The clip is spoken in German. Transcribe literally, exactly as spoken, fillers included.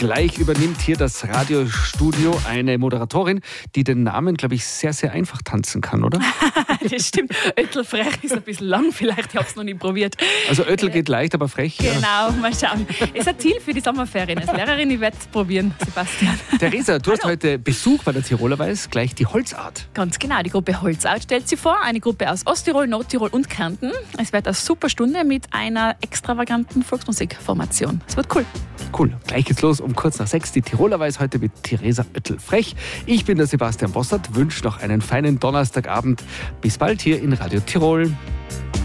Gleich übernimmt hier das Radiostudio eine Moderatorin, die den Namen, glaube ich, sehr, sehr einfach tanzen kann, oder? Das stimmt. Öttl frech ist ein bisschen lang, vielleicht. Ich habe es noch nie probiert. Also Öttl geht leicht, aber frech. Genau, Ja. mal schauen. Ist ein Ziel für die Sommerferien. Als Lehrerin, ich werde es probieren, Sebastian. Theresa, du hast Hallo. heute Besuch bei der Tiroler Weiß, gleich die Holzart. Ganz genau, die Gruppe Holzart stellt sie vor. Eine Gruppe aus Osttirol, Nordtirol und Kärnten. Es wird eine super Stunde mit einer extravaganten Volksmusikformation. Es wird cool. Cool, gleich geht's los um kurz nach sechs. Die Tiroler Weiß heute mit Theresa Oettel-Frech. Ich bin der Sebastian Bossert, wünsche noch einen feinen Donnerstagabend. Bis bald hier in Radio Tirol.